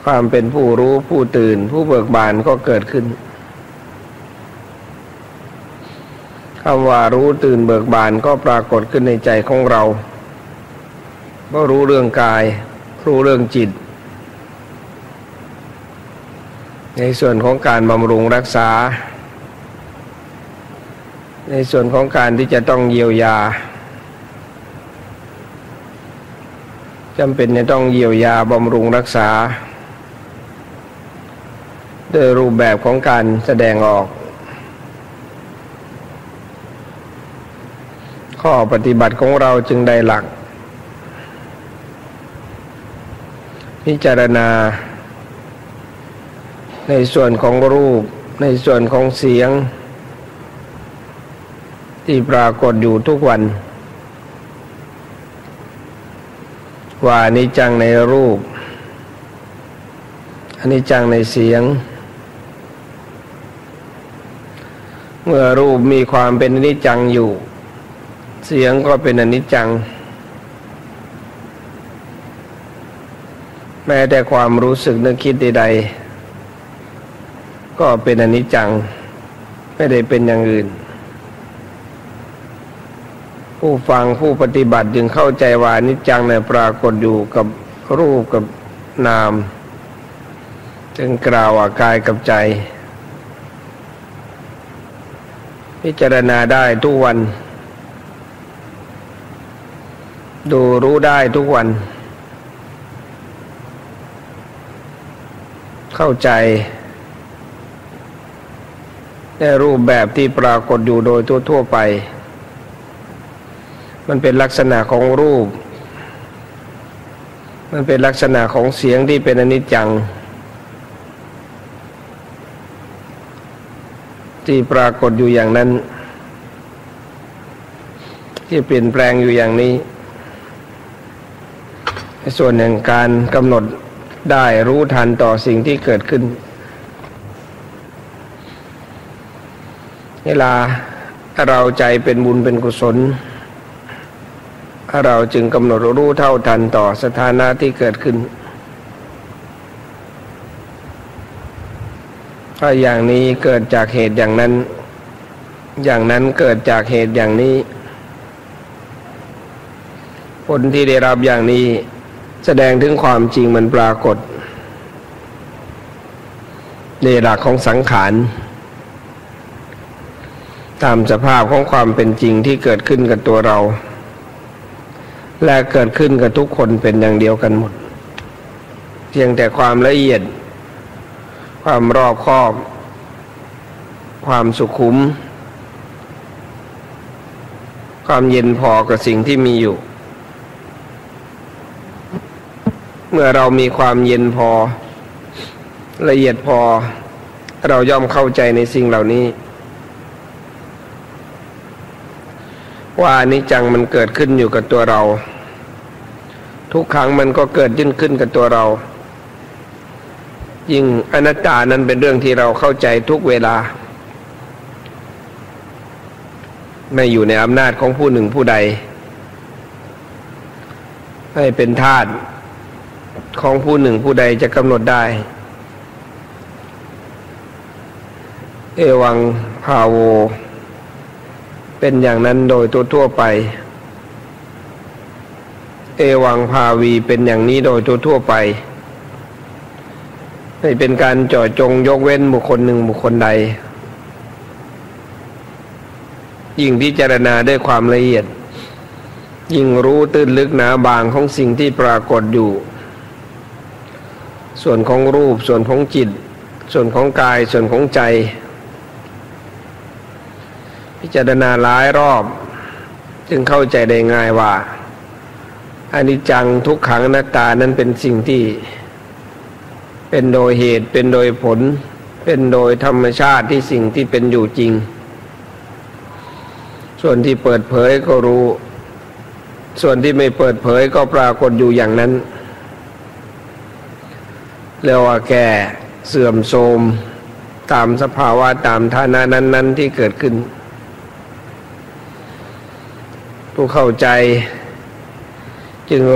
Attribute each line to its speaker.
Speaker 1: ความเป็นผู้รู้ผู้ตื่นผู้เบิกบานก็เกิดขึ้นคำว่ารู้ตื่นเบิกบานก็ปรากฏขึ้นในใจของเราก็รู้เรื่องกายรู้เรื่องจิตในส่วนของการบำรุงรักษาในส่วนของการที่จะต้องเยียวยาจำเป็นจะต้องเยียวยาบำรุงรักษาด้วยรูปแบบของการแสดงออกข้อปฏิบัติของเราจึงได้หลักพิจารณาในส่วนของรูปในส่วนของเสียงที่ปรากฏอยู่ทุกวันว่าอนิจจังในรูปอนิจจังในเสียงเมื่อรูปมีความเป็นอนิจจังอยู่เสียงก็เป็นอนิจจังแม้แต่ความรู้สึกนึกคิดใดๆก็เป็นอนิจจังไม่ได้เป็นอย่างอื่นผู้ฟังผู้ปฏิบัติจึงเข้าใจว่าอนิจจังเนี่ยปรากฏอยู่กับรูปกับนามจึงกล่าวว่ากายกับใจพิจารณาได้ทุกวันดูรู้ได้ทุกวันเข้าใจในรูปแบบที่ปรากฏอยู่โดยทั่วๆไปมันเป็นลักษณะของรูปมันเป็นลักษณะของเสียงที่เป็นอนิจจังที่ปรากฏอยู่อย่างนั้นที่เปลี่ยนแปลงอยู่อย่างนี้ในส่วนแห่งการกำหนดได้รู้ทันต่อสิ่งที่เกิดขึ้นเวลาเราใจเป็นบุญเป็นกุศลเราจึงกำหนดรู้เท่าทันต่อสถานะที่เกิดขึ้นถ้าอย่างนี้เกิดจากเหตุอย่างนั้นอย่างนั้นเกิดจากเหตุอย่างนี้ผลที่ได้รับอย่างนี้แสดงถึงความจริงมันปรากฏในหลักของสังขารตามสภาพของความเป็นจริงที่เกิดขึ้นกับตัวเราและเกิดขึ้นกับทุกคนเป็นอย่างเดียวกันหมดเพียงแต่ความละเอียดความรอบคอบความสุขุมความเย็นพอกับสิ่งที่มีอยู่เมื่อเรามีความเย็นพอละเอียดพอเราย่อมเข้าใจในสิ่งเหล่านี้ว่าอนิจจังมันเกิดขึ้นอยู่กับตัวเราทุกครั้งมันก็เกิดขึ้นกับตัวเรายิ่งอนัตตานั้นเป็นเรื่องที่เราเข้าใจทุกเวลาไม่อยู่ในอำนาจของผู้หนึ่งผู้ใดไม่เป็นทาสของผู้หนึ่งผู้ใดจะกำหนดได้เอวังภาโวเป็นอย่างนั้นโดยทั่วไปเอวังภาวีเป็นอย่างนี้โดยทั่วไปไม่เป็นการเจาะจงยกเว้นบุคคลหนึ่งบุคคลใดยิ่งพิจารณาด้วยความละเอียดยิ่งรู้ตื้นลึกหนาบางของสิ่งที่ปรากฏอยู่ส่วนของรูปส่วนของจิตส่วนของกายส่วนของใจพิจารณาหลายรอบจึงเข้าใจได้ง่ายว่าอนิจจังทุกขังอนัตตานั้นเป็นสิ่งที่เป็นโดยเหตุเป็นโดยผลเป็นโดยธรรมชาติที่สิ่งที่เป็นอยู่จริงส่วนที่เปิดเผยก็รู้ส่วนที่ไม่เปิดเผยก็ปรากฏอยู่อย่างนั้นเรียกว่าแก่เสื่อมโทรมตามสภาวะตามฐานะนั้นๆที่เกิดขึ้นผู้เข้าใจจึง